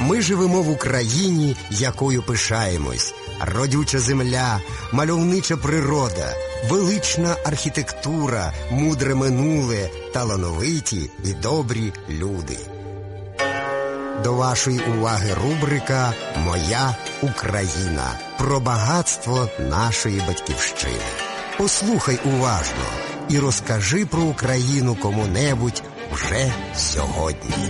Ми живемо в Україні, якою пишаємось. Родюча земля, мальовнича природа, велична архітектура, мудре минуле, талановиті і добрі люди. До вашої уваги рубрика «Моя Україна» про багатство нашої батьківщини. Послухай уважно і розкажи про Україну кому-небудь вже сьогодні.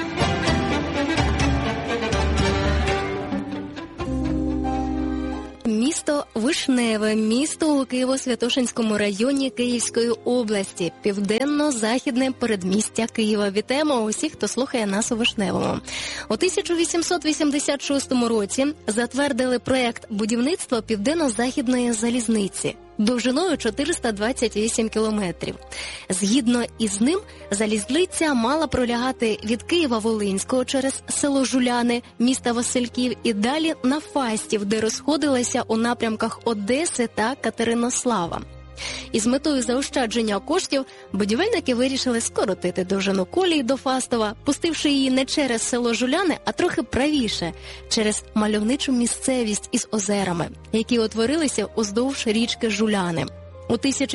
Місто Вишневе, місто у Києво-Святошинському районі Київської області, південно-західне передмістя Києва. Вітаємо усіх, хто слухає нас у Вишневому. У 1886 році затвердили проєкт будівництва Південно-Західної залізниці довжиною 428 кілометрів. Згідно із ним, залізниця мала пролягати від Києва-Волинського через село Жуляни, міста Васильків, і далі на Фастів, де розходилася у напрямках Одеси та Катеринослава. Із метою заощадження коштів будівельники вирішили скоротити довжину колії до Фастова, пустивши її не через село Жуляни, а трохи правіше, через мальовничу місцевість із озерами, які утворилися уздовж річки Жуляни. У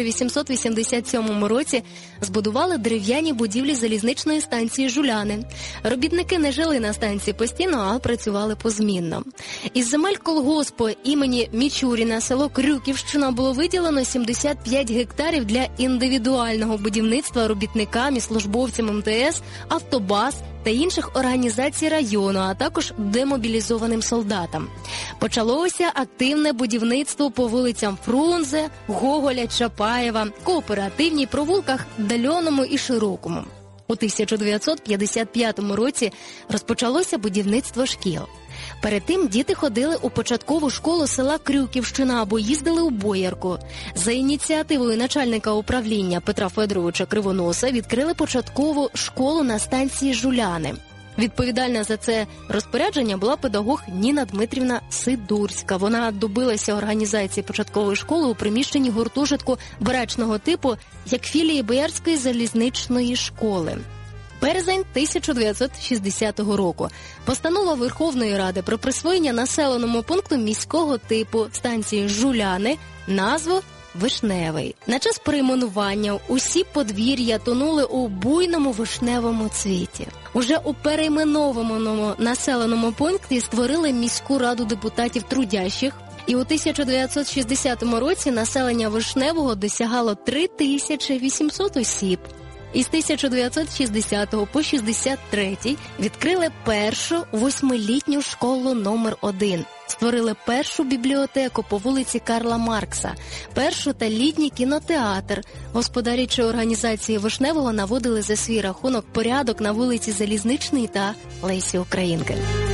1887 році збудували дерев'яні будівлі залізничної станції Жуляни. Робітники не жили на станції постійно, а працювали позмінно. Із земель колгоспу імені Мічуріна село Крюківщина було виділено 75 гектарів для індивідуального будівництва робітникам і службовцям МТС, Автобаз та інших організацій району, а також демобілізованим солдатам. Почалося активне будівництво по вулицям Фрунзе, Гоголя, Чапаєва, Кооперативній, провулках Дальоному і Широкому. У 1955 році розпочалося будівництво шкіл. Перед тим діти ходили у початкову школу села Крюківщина або їздили у Боярку. За ініціативою начальника управління Петра Федоровича Кривоноса відкрили початкову школу на станції Жуляни. Відповідальна за це розпорядження була педагог Ніна Дмитрівна Сидурська. Вона добилася організації початкової школи у приміщенні гуртожитку барачного типу, як філії Боярської залізничної школи. Березень 1960 року. Постанова Верховної Ради про присвоєння населеному пункту міського типу станції Жуляни назву Вишневий. На час перейменування усі подвір'я тонули у буйному вишневому цвіті. Уже у перейменованому населеному пункті створили міську раду депутатів трудящих, і у 1960 році населення Вишневого досягало 3800 осіб. Із 1960 по 63 відкрили першу 8-літню школу номер 1. Створили першу бібліотеку по вулиці Карла Маркса, першу та літній кінотеатр. Господарі чи організації Вишневого наводили за свій рахунок порядок на вулиці Залізничній та Лесі Українки.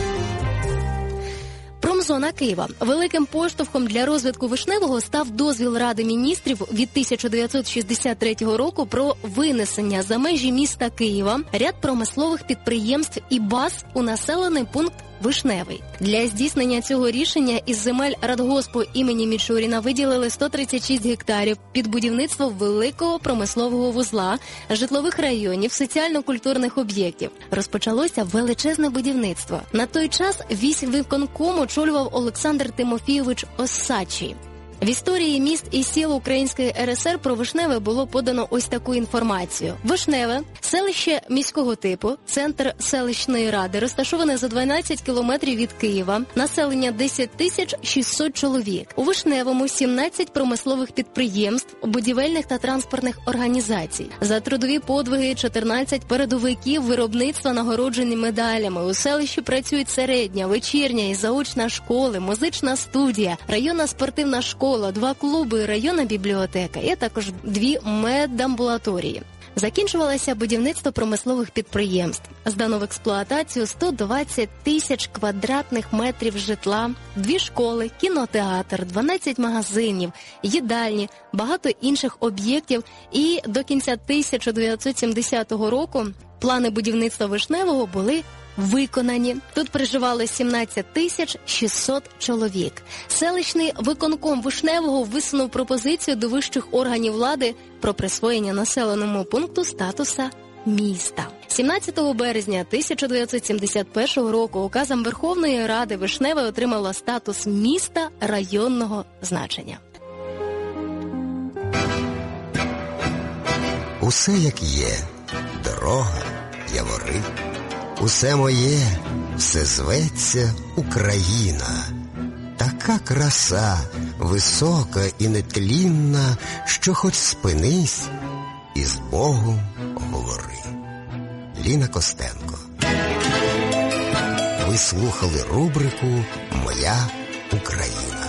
Промзона Києва. Великим поштовхом для розвитку Вишневого став дозвіл Ради міністрів від 1963 року про винесення за межі міста Києва ряд промислових підприємств і баз у населений пункт Вишневий. Для здійснення цього рішення із земель радгоспу імені Мічуріна виділили 136 гектарів під будівництво великого промислового вузла, житлових районів, соціально-культурних об'єктів. Розпочалося величезне будівництво. На той час віськвиконком очолював Олександр Тимофійович Осадчий. В історії міст і сіл Української РСР про Вишневе було подано ось таку інформацію. Вишневе – селище міського типу, центр селищної ради, розташоване за 12 кілометрів від Києва, населення 10 600 чоловік. У Вишневому 17 промислових підприємств, будівельних та транспортних організацій. За трудові подвиги 14 передовиків виробництва нагороджені медалями. У селищі працюють середня, вечірня і заочна школи, музична студія, районна спортивна школа, 2 клуби, районна бібліотека і також 2 медамбулаторії. Закінчувалося будівництво промислових підприємств. Здано в експлуатацію 120 тисяч квадратних метрів житла, 2 школи, кінотеатр, 12 магазинів, їдальні, багато інших об'єктів. І до кінця 1970 року плани будівництва Вишневого були виконані. Тут проживало 17 600 чоловік. Селищний виконком Вишневого висунув пропозицію до вищих органів влади про присвоєння населеному пункту статуса міста. 17 березня 1971 року указом Верховної Ради Вишневе отримало статус міста районного значення. Усе як є, дорога, явори, усе моє, все зветься Україна. Така краса, висока і нетлінна, що хоч спинись і з Богом говори. Ліна Костенко. Ви слухали рубрику «Моя Україна».